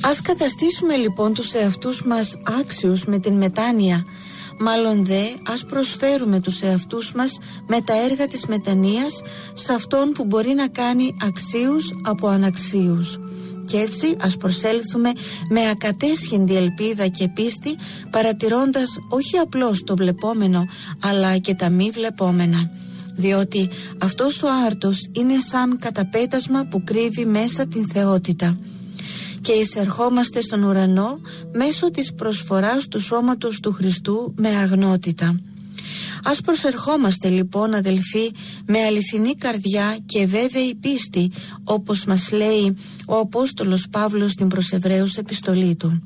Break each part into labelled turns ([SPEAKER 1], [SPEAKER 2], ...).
[SPEAKER 1] Ας καταστήσουμε λοιπόν τους εαυτούς μας άξιους με την μετάνοια, μάλλον δε ας προσφέρουμε τους εαυτούς μας με τα έργα της μετανοίας σε αυτόν που μπορεί να κάνει αξίους από αναξίους. Και έτσι ας προσέλθουμε με ακατέσχυντη ελπίδα και πίστη, παρατηρώντας όχι απλώς το βλεπόμενο αλλά και τα μη βλεπόμενα, διότι αυτός ο άρτος είναι σαν καταπέτασμα που κρύβει μέσα την θεότητα. Και εισερχόμαστε στον ουρανό μέσω της προσφοράς του σώματος του Χριστού με αγνότητα. Ας προσερχόμαστε λοιπόν, αδελφοί, με αληθινή καρδιά και βέβαιη πίστη, όπως μας λέει ο Απόστολος Παύλος στην προς Εβραίους επιστολή του.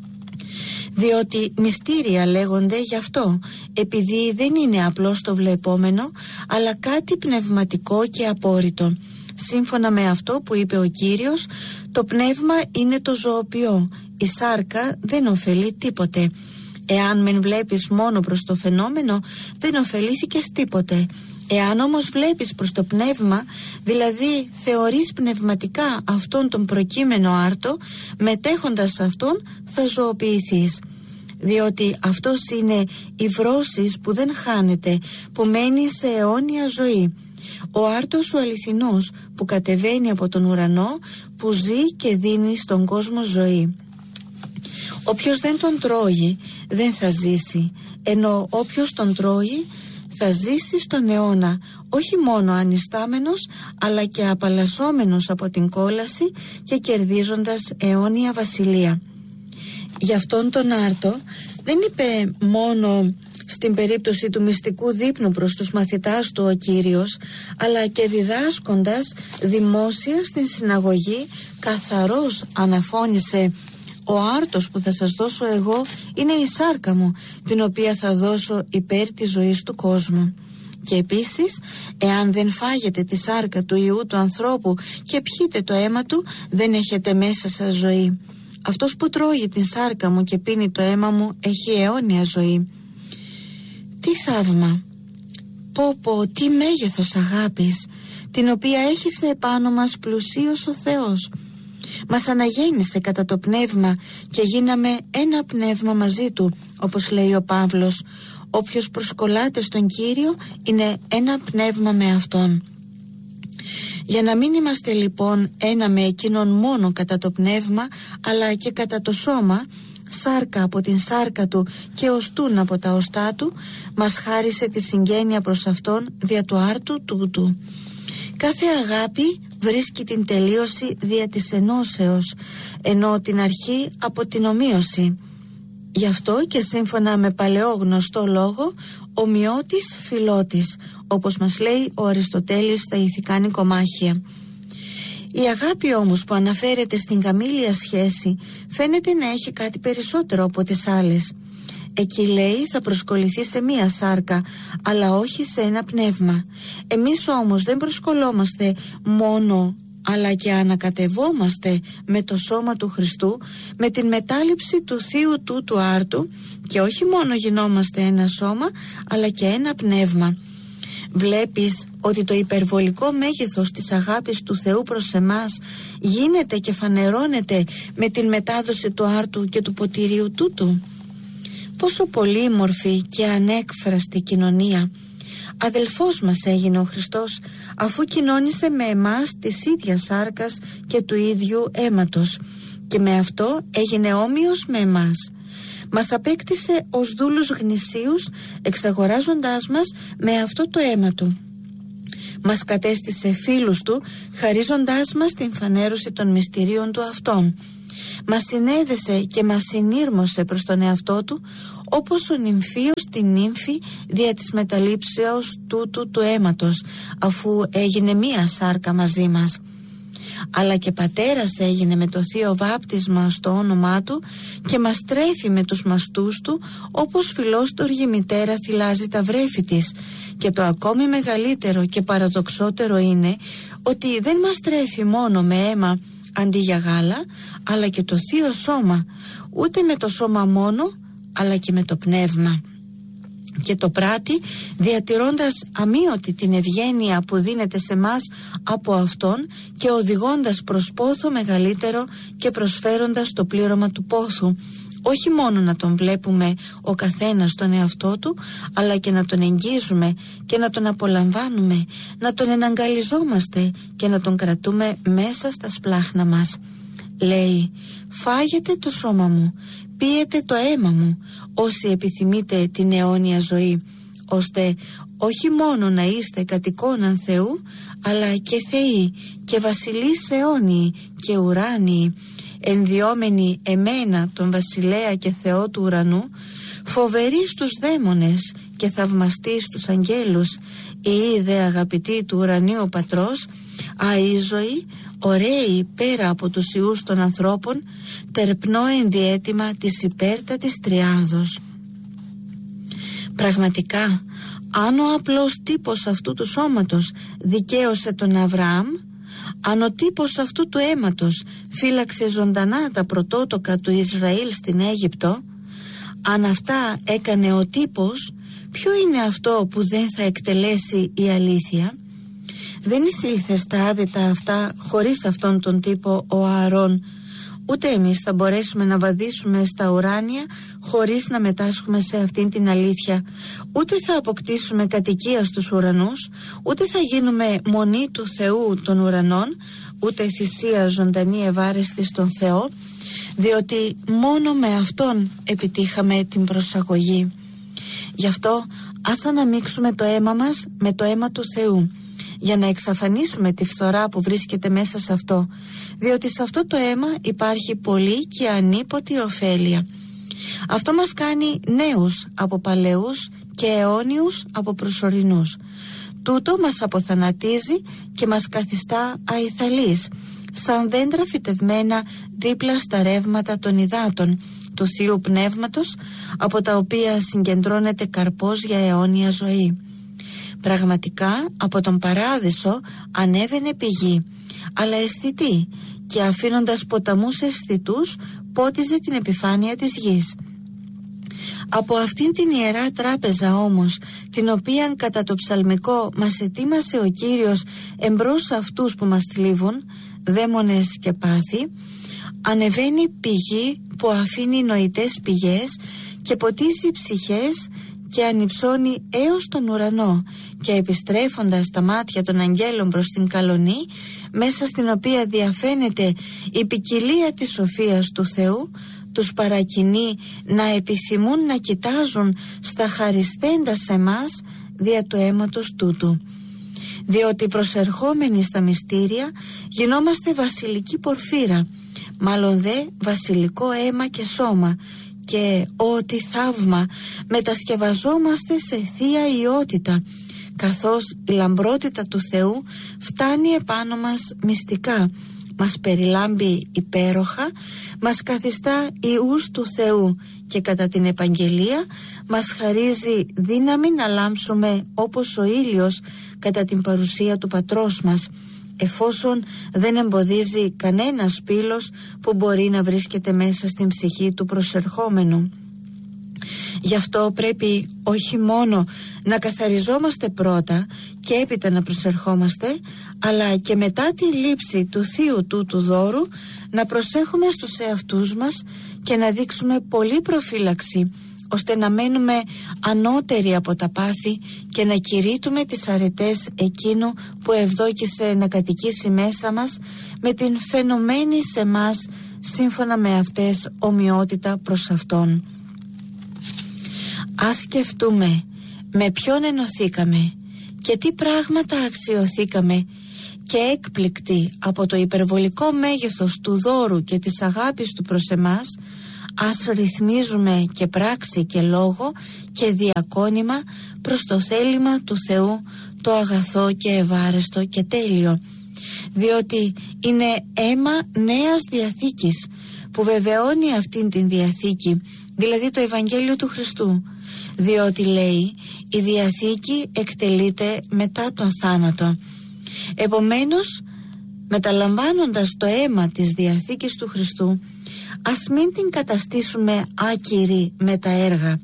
[SPEAKER 1] Διότι μυστήρια λέγονται γι' αυτό, επειδή δεν είναι απλώς το βλεπόμενο, αλλά κάτι πνευματικό και απόρριτο. Σύμφωνα με αυτό που είπε ο Κύριος, το πνεύμα είναι το ζωοποιό, η σάρκα δεν ωφελεί τίποτε. Εάν μεν βλέπεις μόνο προς το φαινόμενο, δεν ωφελήθηκες τίποτε. Εάν όμως βλέπεις προς το πνεύμα, δηλαδή θεωρείς πνευματικά αυτόν τον προκείμενο άρτο, μετέχοντας σε αυτόν θα ζωοποιηθείς. Διότι αυτός είναι η βρώσης που δεν χάνεται, που μένει σε αιώνια ζωή. Ο άρτος ο αληθινός που κατεβαίνει από τον ουρανό, που ζει και δίνει στον κόσμο ζωή. Όποιος δεν τον τρώει δεν θα ζήσει, ενώ όποιος τον τρώει θα ζήσει στον αιώνα, όχι μόνο ανιστάμενος αλλά και απαλλασσόμενος από την κόλαση και κερδίζοντας αιώνια βασιλεία. Γι' αυτόν τον άρτο δεν είπε μόνο στην περίπτωση του μυστικού δείπνου προς τους μαθητάς του ο Κύριος, αλλά και διδάσκοντας δημόσια στην συναγωγή, καθαρός αναφώνησε: ο άρτος που θα σας δώσω εγώ είναι η σάρκα μου, την οποία θα δώσω υπέρ της ζωής του κόσμου. Και επίσης, εάν δεν φάγετε τη σάρκα του Υιού του ανθρώπου και πιείτε το αίμα του, δεν έχετε μέσα σας ζωή. Αυτός που τρώει την σάρκα μου και πίνει το αίμα μου έχει αιώνια ζωή. Τι θαύμα! Πω, τι μέγεθος αγάπης, την οποία έχησε επάνω μας πλουσίος ο Θεός. Μας αναγέννησε κατά το πνεύμα και γίναμε ένα πνεύμα μαζί του, όπως λέει ο Παύλος. Όποιος προσκολάται στον Κύριο είναι ένα πνεύμα με Αυτόν. Για να μην είμαστε λοιπόν ένα με εκείνον μόνο κατά το πνεύμα, αλλά και κατά το σώμα, σάρκα από την σάρκα του και οστούν από τα οστά του, μας χάρισε τη συγγένεια προς Αυτόν δια του άρτου τούτου. Κάθε αγάπη βρίσκει την τελείωση δια της ενώσεως, ενώ την αρχή από την ομοίωση. Γι' αυτό και σύμφωνα με παλαιό γνωστό λόγο, ομοιότης φιλότης, όπως μας λέει ο Αριστοτέλης στα ηθικά νοικομάχια. Η αγάπη όμως που αναφέρεται στην γαμήλια σχέση φαίνεται να έχει κάτι περισσότερο από τις άλλες. Εκεί λέει θα προσκοληθεί σε μία σάρκα, αλλά όχι σε ένα πνεύμα. Εμείς όμως δεν προσκολόμαστε μόνο, αλλά και ανακατευόμαστε με το σώμα του Χριστού, με την μετάληψη του θείου του άρτου, και όχι μόνο γινόμαστε ένα σώμα, αλλά και ένα πνεύμα. Βλέπεις ότι το υπερβολικό μέγεθος της αγάπης του Θεού προς εμάς γίνεται και φανερώνεται με την μετάδοση του άρτου και του ποτηρίου τούτου. Πόσο πολύμορφη και ανέκφραστη κοινωνία! Αδελφός μας έγινε ο Χριστός, αφού κοινώνησε με εμάς της ίδιας σάρκας και του ίδιου αίματος, και με αυτό έγινε όμοιος με εμάς. Μας απέκτησε ως δούλους γνησίους, εξαγοράζοντάς μας με αυτό το αίμα του. Μας κατέστησε φίλους του, χαρίζοντάς μας την φανέρωση των μυστηρίων του αυτών. Μας συνέδεσε και μας συνήρμωσε προς τον εαυτό του, όπως ο νυμφίος την νύμφη δια της μεταλήψεως τούτου του αίματος, αφού έγινε μία σάρκα μαζί μας. Αλλά και πατέρας έγινε με το θείο βάπτισμα στο όνομά του και μας τρέφει με τους μαστούς του, όπως φιλόστοργη μητέρα θυλάζει τα βρέφη της. Και το ακόμη μεγαλύτερο και παραδοξότερο είναι ότι δεν μας τρέφει μόνο με αίμα αντί για γάλα, αλλά και το θείο σώμα, ούτε με το σώμα μόνο, αλλά και με το πνεύμα. και το πράττει διατηρώντας αμείωτη την ευγένεια που δίνεται σε μας από Αυτόν και οδηγώντας προς πόθο μεγαλύτερο και προσφέροντας το πλήρωμα του πόθου. Όχι μόνο να τον βλέπουμε ο καθένας τον εαυτό του, αλλά και να τον εγγίζουμε και να τον απολαμβάνουμε, να τον εναγκαλιζόμαστε και να τον κρατούμε μέσα στα σπλάχνα μας. Λέει, φάγετε το σώμα μου, πίετε το αίμα μου, όσοι επιθυμείτε την αιώνια ζωή, ώστε όχι μόνο να είστε κατ' εικόναν Θεού, αλλά και Θεοί και βασιλείς αιώνιοι και ουράνιοι, ενδιόμενοι εμένα τον βασιλέα και Θεό του ουρανού, φοβεροί στους δαίμονες και θαυμαστοί στους αγγέλους, οι δε αγαπητοί του ουρανίου πατρός, αΐζωοι, ωραίοι πέρα από τους ιούς των ανθρώπων, τερπνό ενδιέτοιμα της υπέρτατης τριάδος. Πραγματικά, αν ο απλός τύπος αυτού του σώματος δικαίωσε τον Αβραάμ, αν ο τύπος αυτού του αίματος φύλαξε ζωντανά τα πρωτότοκα του Ισραήλ στην Αίγυπτο, αν αυτά έκανε ο τύπος, ποιο είναι αυτό που δεν θα εκτελέσει η αλήθεια? Δεν εισήλθε στα άδυτα αυτά χωρίς αυτόν τον τύπο ο Ααρών, ούτε εμείς θα μπορέσουμε να βαδίσουμε στα ουράνια χωρίς να μετάσχουμε σε αυτήν την αλήθεια, ούτε θα αποκτήσουμε κατοικία στους ουρανούς, ούτε θα γίνουμε μονή του Θεού των ουρανών, ούτε θυσία ζωντανή ευάρεστη στον Θεό, διότι μόνο με Αυτόν επιτύχαμε την προσαγωγή. Γι' αυτό ας αναμίξουμε το αίμα μας με το αίμα του Θεού, για να εξαφανίσουμε τη φθορά που βρίσκεται μέσα σε αυτό, διότι σε αυτό το αίμα υπάρχει πολύ και ανίποτη ωφέλεια. Αυτό μας κάνει νέους από παλαιούς και αιώνιους από προσωρινούς. Τούτο μας αποθανατίζει και μας καθιστά αϊθαλείς, σαν δέντρα φυτευμένα δίπλα στα ρεύματα των υδάτων του Θείου Πνεύματος, από τα οποία συγκεντρώνεται καρπός για αιώνια ζωή. Πραγματικά από τον παράδεισο ανέβαινε πηγή, αλλά αισθητή, και αφήνοντας ποταμούς αισθητούς πότιζε την επιφάνεια της γης. Από αυτήν την ιερά τράπεζα όμως, την οποίαν κατά το ψαλμικό μας ετοίμασε ο Κύριος εμπρός αυτούς που μας θλίβουν, δαίμονες και πάθη, ανεβαίνει πηγή που αφήνει νοητές πηγές και ποτίζει ψυχές και ανυψώνει έως τον ουρανό, και επιστρέφοντας τα μάτια των αγγέλων προς την καλονή, μέσα στην οποία διαφαίνεται η ποικιλία της σοφίας του Θεού, τους παρακινεί να επιθυμούν να κοιτάζουν στα χαριστέντα σε μας δια του αίματος τούτου. Διότι προσερχόμενοι στα μυστήρια γινόμαστε βασιλική πορφύρα, μάλλον δε βασιλικό αίμα και σώμα, και ό,τι θαύμα μετασκευαζόμαστε σε θεία ιότητα, καθώς η λαμπρότητα του Θεού φτάνει επάνω μας μυστικά, μας περιλάμπει υπέροχα, μας καθιστά ιούς του Θεού και κατά την επαγγελία μας χαρίζει δύναμη να λάμψουμε όπως ο ήλιος κατά την παρουσία του Πατρός μας, εφόσον δεν εμποδίζει κανένας πύλος που μπορεί να βρίσκεται μέσα στην ψυχή του προσερχόμενου. Γι' αυτό πρέπει όχι μόνο να καθαριζόμαστε πρώτα και έπειτα να προσερχόμαστε, αλλά και μετά τη λήψη του θείου του δώρου να προσέχουμε στους εαυτούς μας και να δείξουμε πολύ προφύλαξη, ώστε να μένουμε ανώτεροι από τα πάθη και να κηρύττουμε τις αρετές εκείνου που ευδόκησε να κατοικήσει μέσα μας, με την φαινομένη σε μας σύμφωνα με αυτές ομοιότητα προς Αυτόν. Ας σκεφτούμε με ποιον ενωθήκαμε και τι πράγματα αξιωθήκαμε, και έκπληκτοι από το υπερβολικό μέγεθος του δώρου και της αγάπης του προς εμάς, ας ρυθμίζουμε και πράξη και λόγο και διακόνημα προς το θέλημα του Θεού, το αγαθό και ευάρεστο και τέλειο, διότι είναι αίμα νέας διαθήκης που βεβαιώνει αυτήν την διαθήκη, δηλαδή το Ευαγγέλιο του Χριστού, διότι λέει η διαθήκη εκτελείται μετά τον θάνατο. Επομένως, μεταλαμβάνοντας το αίμα της διαθήκης του Χριστού, ας μην την καταστήσουμε άκυρη με τα έργα,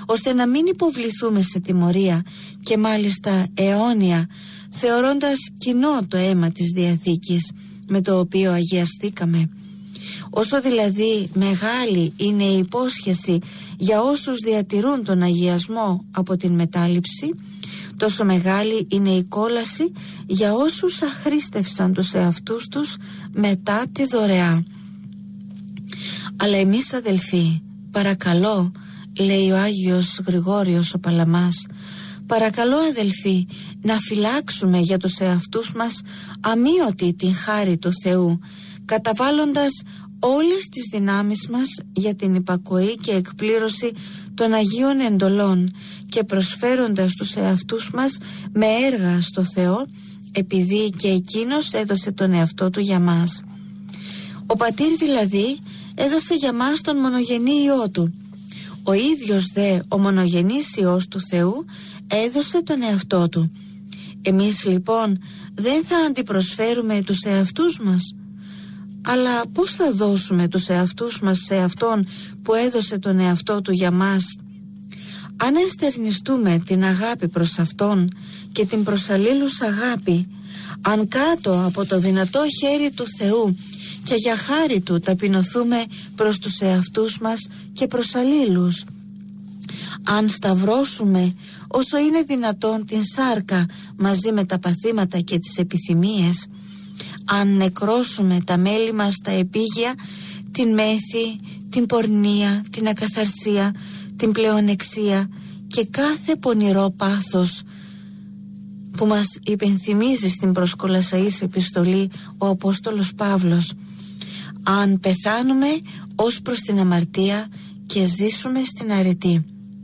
[SPEAKER 1] ώστε να μην υποβληθούμε σε τιμωρία και μάλιστα αιώνια, θεωρώντας κοινό το αίμα της Διαθήκης με το οποίο αγιαστήκαμε. Όσο δηλαδή μεγάλη είναι η υπόσχεση για όσους διατηρούν τον αγιασμό από την μετάληψη, τόσο μεγάλη είναι η κόλαση για όσους αχρίστευσαν τους εαυτούς τους μετά τη δωρεά. Αλλά εμείς, αδελφοί, παρακαλώ, λέει ο Άγιος Γρηγόριος ο Παλαμάς, παρακαλώ, αδελφοί, να φυλάξουμε για τους εαυτούς μας αμείωτη την χάρη του Θεού, καταβάλλοντας όλες τις δυνάμεις μας για την υπακοή και εκπλήρωση των Αγίων εντολών και προσφέροντας τους εαυτούς μας με έργα στο Θεό, επειδή και Εκείνος έδωσε τον εαυτό Του για μας. Ο Πατήρ δηλαδή έδωσε για μας τον μονογενή Υιό Του. Ο ίδιος δε ο μονογενής Υιός του Θεού έδωσε τον εαυτό Του. Εμείς λοιπόν δεν θα αντιπροσφέρουμε τους εαυτούς μας, αλλά πώς θα δώσουμε τους εαυτούς μας σε Αυτόν που έδωσε τον εαυτό Του για μας? Αν εστερνιστούμε την αγάπη προς Αυτόν και την προς αλλήλους αγάπη, αν κάτω από το δυνατό χέρι του Θεού και για χάρη Του ταπεινωθούμε προς τους εαυτούς μας και προς αλλήλους, αν σταυρώσουμε όσο είναι δυνατόν την σάρκα μαζί με τα παθήματα και τις επιθυμίες, αν νεκρώσουμε τα μέλη μας τα επίγεια, την μέθη, την πορνεία, την ακαθαρσία, την πλεονεξία και κάθε πονηρό πάθος που μας υπενθυμίζει στην προς Κολασσαείς επιστολή ο Απόστολος Παύλος, αν πεθάνουμε ως προς την αμαρτία και ζήσουμε στην αρετή.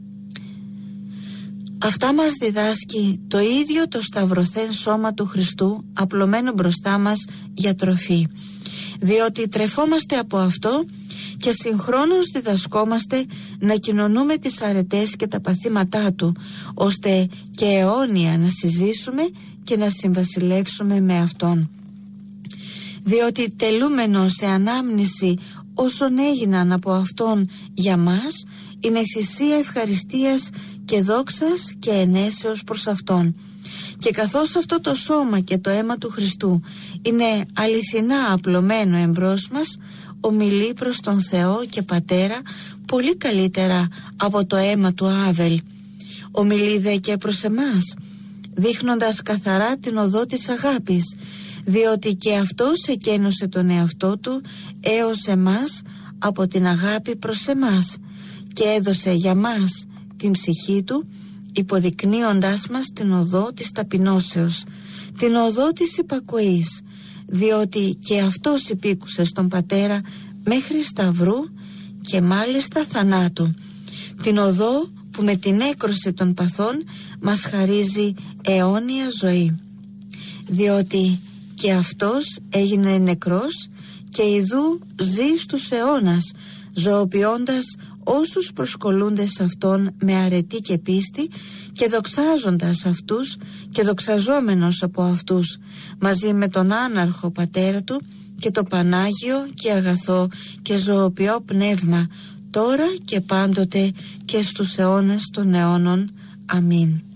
[SPEAKER 1] Αυτά μας διδάσκει το ίδιο το σταυρωθέν σώμα του Χριστού, απλωμένο μπροστά μας για τροφή, διότι τρεφόμαστε από αυτό και συγχρόνως διδασκόμαστε να κοινωνούμε τις αρετές και τα παθήματά Του, ώστε και αιώνια να συζήσουμε και να συμβασιλεύσουμε με Αυτόν. Διότι τελούμενο σε ανάμνηση όσων έγιναν από Αυτόν για μας, είναι θυσία ευχαριστίας και δόξας και ενέσεως προς Αυτόν. Και καθώς αυτό το σώμα και το αίμα του Χριστού είναι αληθινά απλωμένο εμπρός μας, ομιλεί προς τον Θεό και Πατέρα πολύ καλύτερα από το αίμα του Άβελ. Ομιλεί δε και προς εμάς, δείχνοντας καθαρά την οδό της αγάπης, διότι και Αυτός εκένωσε τον εαυτό Του έως εμάς από την αγάπη προς εμάς και έδωσε για μας την ψυχή Του, υποδεικνύοντάς μας την οδό της ταπεινώσεως, την οδό της υπακοής, διότι και Αυτός υπήκουσε στον Πατέρα μέχρι σταυρού και μάλιστα θανάτου, την οδό που με την έκρωση των παθών μας χαρίζει αιώνια ζωή, διότι και Αυτός έγινε νεκρός και ιδού ζει στους αιώνας, ζωοποιώντας όσους προσκολούνται σε Αυτόν με αρετή και πίστη και δοξάζοντας αυτούς και δοξαζόμενος από αυτούς, μαζί με τον άναρχο Πατέρα Του και το Πανάγιο και αγαθό και ζωοποιό Πνεύμα, τώρα και πάντοτε και στους αιώνες των αιώνων. Αμήν.